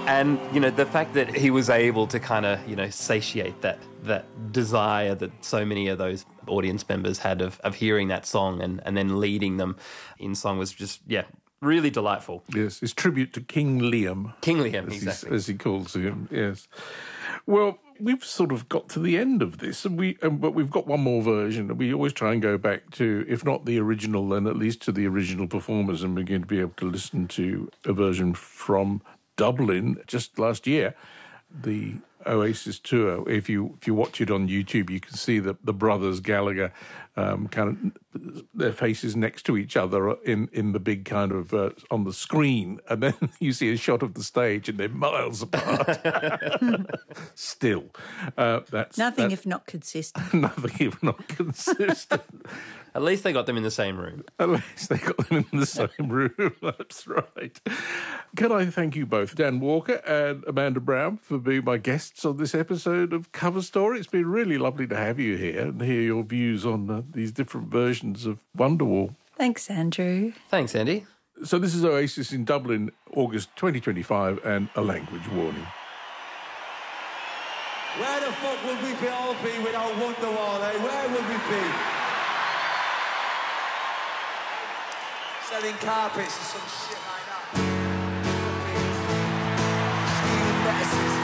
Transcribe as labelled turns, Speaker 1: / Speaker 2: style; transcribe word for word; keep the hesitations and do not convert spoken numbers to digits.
Speaker 1: And, you know, the fact that he was able to kind of, you know, satiate that that desire that so many of those audience members had of, of hearing that song and, and then leading them in song was just, yeah, really delightful.
Speaker 2: Yes, it's tribute to King Liam.
Speaker 1: King Liam,
Speaker 2: as
Speaker 1: exactly.
Speaker 2: As he calls him, yes. Well, we've sort of got to the end of this, and we, um, but we've got one more version. We always try and go back to, if not the original, then at least to the original performers, and we're going to be able to listen to a version from Dublin just last year, the Oasis tour. If you if you watch it on YouTube, you can see that the brothers Gallagher um, kind of their faces next to each other in in the big kind of uh, on the screen, and then you see a shot of the stage, and they're miles apart. Still, uh, that's
Speaker 3: nothing
Speaker 2: that,
Speaker 3: if not consistent.
Speaker 2: Nothing if not consistent.
Speaker 1: At least they got them in the same room.
Speaker 2: At least they got them in the same room. That's right. Can I thank you both, Dan Walker and Amanda Brown, for being my guests on this episode of Cover Story. It's been really lovely to have you here and hear your views on uh, these different versions of Wonderwall.
Speaker 3: Thanks, Andrew.
Speaker 1: Thanks, Andy.
Speaker 2: So this is Oasis in Dublin, August twenty twenty-five, and a language warning.
Speaker 4: Where the fuck would we be all be without Wonderwall, eh? Where would we be? Selling carpets and some shit like that. Stealing lettuces.